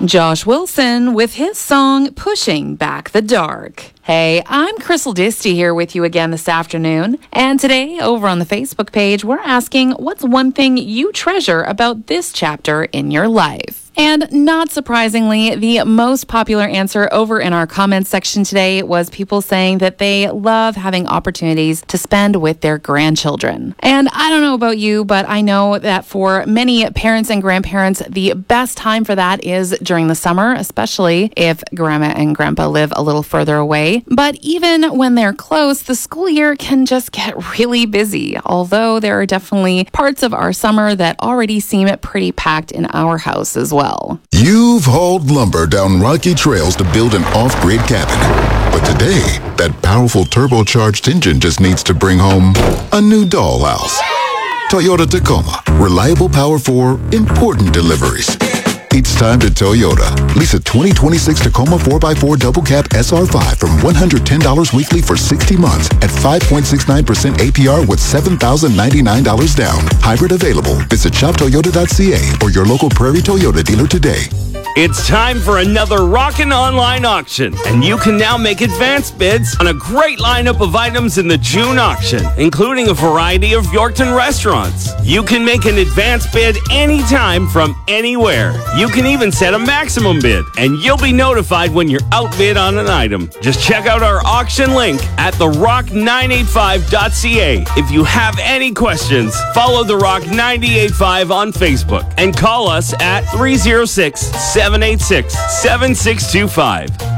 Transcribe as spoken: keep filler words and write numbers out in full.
Josh Wilson with his song Pushing Back the Dark. Hey, I'm Crystal Disty here with you again this afternoon. And today, over on the Facebook page, we're asking, what's one thing you treasure about this chapter in your life? And not surprisingly, the most popular answer over in our comments section today was people saying that they love having opportunities to spend with their grandchildren. And I don't know about you, but I know that for many parents and grandparents, the best time for that is during the summer, especially if grandma and grandpa live a little further away. But even when they're close, the school year can just get really busy, although there are definitely parts of our summer that already seem pretty packed in our house as well. Well. You've hauled lumber down rocky trails to build an off-grid cabin. But today, that powerful turbocharged engine just needs to bring home a new dollhouse. Toyota Tacoma. Reliable power for important deliveries. It's time to Toyota. Lease a twenty twenty-six Tacoma four by four Double Cab S R five from one hundred ten dollars weekly for sixty months at five point six nine percent A P R with seven thousand ninety-nine dollars down. Hybrid available. Visit shop toyota dot c a or your local Prairie Toyota dealer today. It's time for another rockin' online auction, and you can now make advance bids on a great lineup of items in the June auction, including a variety of Yorkton restaurants. You can make an advance bid anytime from anywhere. You can even set a maximum bid, and you'll be notified when you're outbid on an item. Just check out our auction link at the rock nine eighty-five dot c a. If you have any questions, follow The Rock nine eighty-five on Facebook and call us at three oh six, seven eight six, seven six two five.